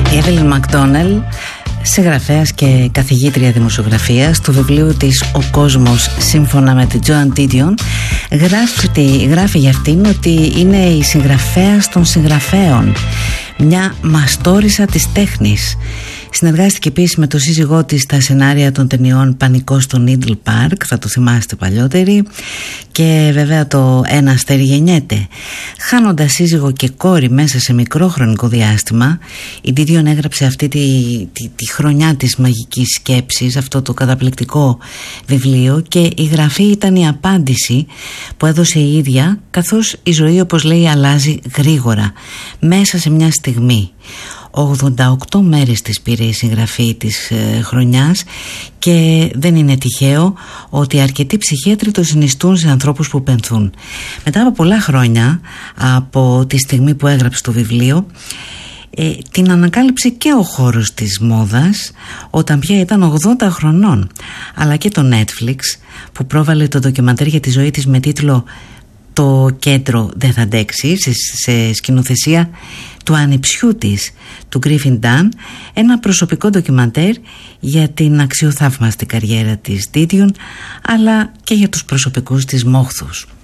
Η Εύελιν Μακδόνελ, συγγραφέας και καθηγήτρια δημοσιογραφίας του βιβλίου της «Ο κόσμος σύμφωνα με την Τζόαν Ντίντιον», γράφει για αυτήν ότι είναι η συγγραφέας των συγγραφέων, μια μαστόρισα της τέχνης. Συνεργάστηκε επίσης με τον σύζυγό της στα σενάρια των ταινιών «Πανικός στο Needle Park», θα το θυμάστε παλιότεροι, και βέβαια το «Ένα αστέρι γεννιέται». Χάνοντας σύζυγο και κόρη μέσα σε μικρό χρονικό διάστημα, η Ντίντιον έγραψε αυτή τη χρονιά της μαγικής σκέψης, αυτό το καταπληκτικό βιβλίο, και η γραφή ήταν η απάντηση που έδωσε η ίδια, καθώς η ζωή, όπως λέει, αλλάζει γρήγορα μέσα σε μια στιγμή. 88 μέρες της πήρε η συγγραφή της χρονιάς, και δεν είναι τυχαίο ότι αρκετοί ψυχίατροι το συνιστούν σε ανθρώπους που πενθούν. Μετά από πολλά χρόνια από τη στιγμή που έγραψε το βιβλίο, την ανακάλυψε και ο χώρος της μόδας όταν πια ήταν 80 χρονών, αλλά και το Netflix που πρόβαλε το ντοκιμαντέρ για τη ζωή της με τίτλο «Το κέντρο δεν θα αντέξει», σε σκηνοθεσία του ανιψιού της, του Griffin Dunne, ένα προσωπικό ντοκιμαντέρ για την αξιοθαύμαστη καριέρα της Ντίντιον, αλλά και για τους προσωπικούς της μόχθους.